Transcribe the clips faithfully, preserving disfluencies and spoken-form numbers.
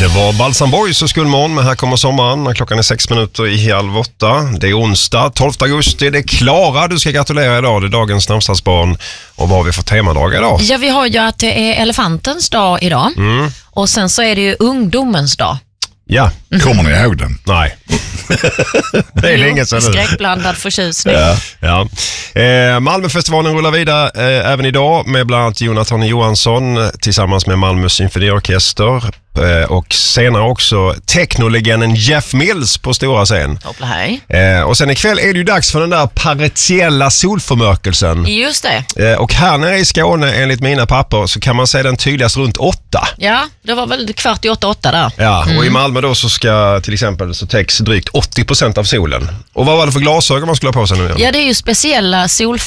var Balsam Boys och skolmorgon, men här kommer sommaren. Klockan är sex minuter i halv åtta. Det är onsdag, tolfte augusti. Det är Klara, du ska gratulera idag. Det är dagens namnsdagsbarn. Och vad har vi för temadag idag? Ja, vi har ju att det är elefantens dag idag. Mm. Och sen så är det ju ungdomens dag. Ja. Mm. Kommer ni ihåg den? Nej. Det är länge sedan nu. Skräckblandad förtjusning. Ja. Ja. Eh, Malmöfestivalen rullar vidare eh, även idag med bland annat Jonathan Johansson tillsammans med Malmö symfoniorkester. Eh, och senare också technolegenden Jeff Mills på stora scen. Hoppla hej. Eh, och sen ikväll är det ju dags för den där partiella solförmörkelsen. Just det. Eh, och här nere i Skåne, enligt mina papper, så kan man se den tydligast runt åtta. Ja, det var väl kvart i åtta, åtta där. Ja, och mm. i Malmö då så ska till exempel så täcks drygt åttio procent av solen. Och vad var det för glasögon man skulle ha på sig nu igen? Ja, det är ju speciella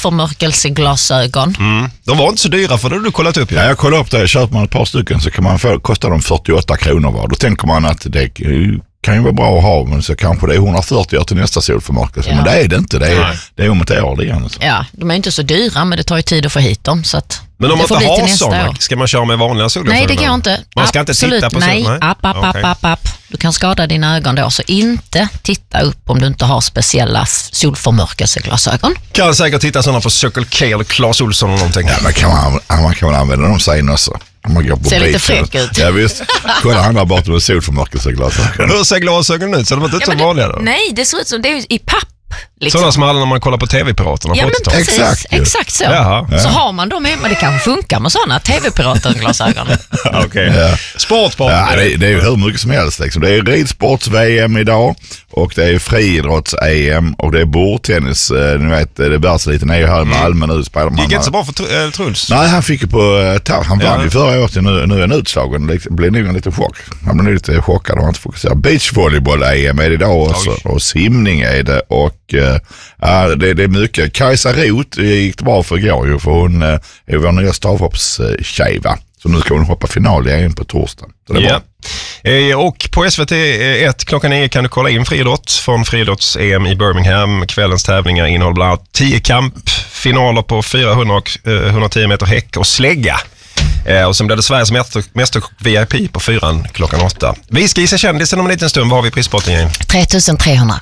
solförmörkelseglasögon. Mm. De var inte så dyra, för det har du kollat upp ju. Ja, jag kollade upp det. Köper man ett par stycken så kan man få, kostar de fyrtioåtta kronor var. Då tänker man att det kan ju vara bra att ha, men så kanske det är hundrafyrtio år till nästa solförmörkelse. Ja. Men det är det inte. Det är, det är om ett år det igen. Ja, de är inte så dyra, men det tar ju tid att få hit dem. Så att men om man inte har sådana, ska man köra med vanliga solglasögon? Nej, det kan jag inte. Man ska Absolut, inte titta på nej. sol? Nej, app, app, okay. app, app. Du kan skada dina ögon då, så inte titta upp om du inte har speciella solförmörkelseglasögon. Kan säkert titta sådana på Circle K eller Clas Ohlson eller någonting. Ja, men kan man, man kan använda dem sen också. Man går på ser lite fräck ut. Ja visst, kolla andra bort med solförmörkelseglasögon. Hur ser glasögonen ut? Så de är inte ja, så det, vanliga då? Nej, det ser ut som det är i papp. Liksom. Sådana som alla när man kollar på tv-piraterna ja, på men precis, exakt, exakt så. Jaha. Så har man dem med, men det kanske funkar med sådana tv-pirater-glasögon. Okej. Okay. Ja. Sportbarn. Ja, det, det är ju hur mycket som helst. Liksom. Det är ridsports-V M idag och det är friidrotts-E M och det är bordtennis. Ni vet, det världseliten är ju här i Malmö nu. Spelar man. Gick inte så bra för Truls? Nej, han fick ju på uh, han vann ju ja. förra året, nu, nu är han utslagen. Det blir nog en liten chock. Han blir lite chockad och han inte fokuserar. Beachvolleyboll-E M är det idag och, så, och simning är det och uh, uh, det, det är mycket. Kajsa Roth gick det bra för igår ju, för hon uh, är vår nya stavhoppstjej, va? Så nu ska hon hoppa final i E M på torsdag. Så det är yeah. bra. Eh, och på S V T ett klockan nio kan du kolla in friidrott från friidrotts-E M i Birmingham. Kvällens tävlingar innehåller bland annat tio kamp, finaler på fyrahundra och eh, etthundratio meter häck och slägga. Eh, och sen blir det Sveriges mästerkock V I P på fyran klockan åtta. Vi ska gissa kändisen om en liten stund. Vad har vi prispotten igen? tre tusen trehundra.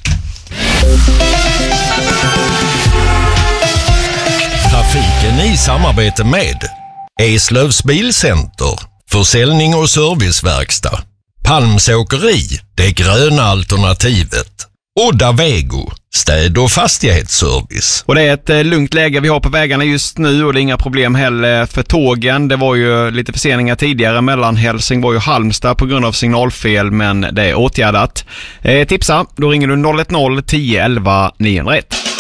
Trafiken i samarbete med Eslövs Bilcenter, försäljning och serviceverkstad, Palmsåkeri, det gröna alternativet, Odda Vego, städ- och fastighetsservice. Och det är ett eh, lugnt läge vi har på vägarna just nu och det är inga problem heller för tågen. Det var ju lite förseningar tidigare mellan Helsingborg och Halmstad på grund av signalfel, men det är åtgärdat. Eh, tipsa, då ringer du noll ett noll tio elva niohundraett.